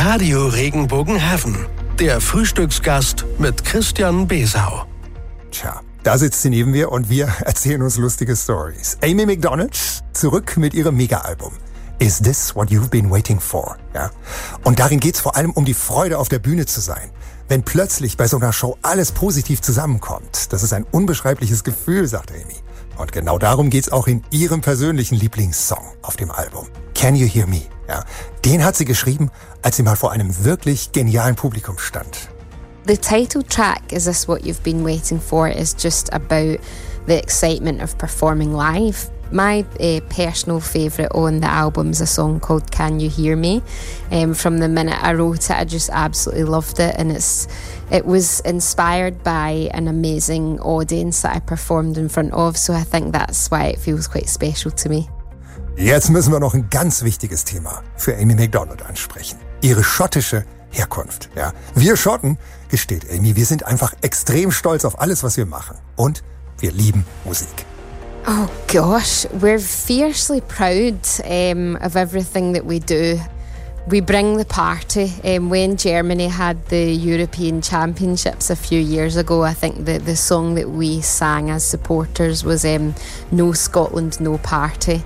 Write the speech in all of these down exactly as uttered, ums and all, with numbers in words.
Radio Regenbogen Heaven. Der Frühstücksgast mit Christian Besau. Tja, da sitzt sie neben mir und wir erzählen uns lustige Stories. Amy Macdonald, zurück mit ihrem Mega-Album. Is this what you've been waiting for? Ja. Und darin geht's vor allem um die Freude, auf der Bühne zu sein. Wenn plötzlich bei so einer Show alles positiv zusammenkommt. Das ist ein unbeschreibliches Gefühl, sagt Amy. Und genau darum geht's auch in ihrem persönlichen Lieblingssong auf dem Album. Can You Hear Me? Ja. Den hat sie geschrieben, als sie mal vor einem wirklich genialen Publikum stand. The title track, Is This What You've Been Waiting For, is just about the excitement of performing live. My uh, personal favourite on the album is a song called Can You Hear Me? Um, from the minute I wrote it, I just absolutely loved it, and it's it was inspired by an amazing audience that I performed in front of, so I think that's why it feels quite special to me. Jetzt müssen wir noch ein ganz wichtiges Thema für Amy Macdonald ansprechen. Ihre schottische Herkunft. Ja. Wir Schotten, gesteht Amy, wir sind einfach extrem stolz auf alles, was wir machen. Und wir lieben Musik. Oh gosh, we're fiercely proud um, of everything that we do. We bring the party. Um, when Germany had the European Championships a few years ago, I think the, the song that we sang as supporters was um, No Scotland, No Party.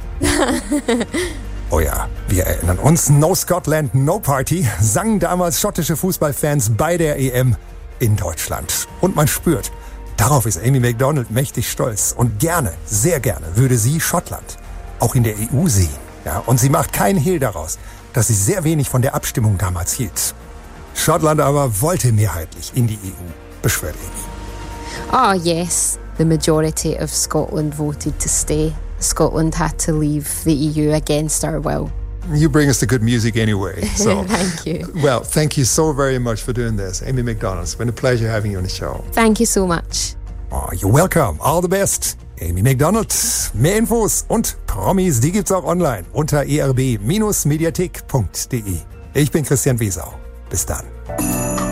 Oh ja, wir erinnern uns, No Scotland, No Party sangen damals schottische Fußballfans bei der E M in Deutschland. Und man spürt, darauf ist Amy Macdonald mächtig stolz. Und gerne, sehr gerne, würde sie Schottland auch in der E U sehen. Ja, und sie macht keinen Hehl daraus, dass sie sehr wenig von der Abstimmung damals hielt. Schottland aber wollte mehrheitlich in die E U, beschwört Amy. Oh yes, the majority of Scotland voted to stay. Scotland had to leave the E U against our will. You bring us the good music anyway. So. Thank you. Well, thank you so very much for doing this. Amy Macdonald, it's been a pleasure having you on the show. Thank you so much. Oh, you're welcome. All the best. Amy Macdonald. Mehr Infos und Promis, die gibt's auch online unter e r b Bindestrich mediathek punkt d e. Ich bin Christian Besau. Bis dann.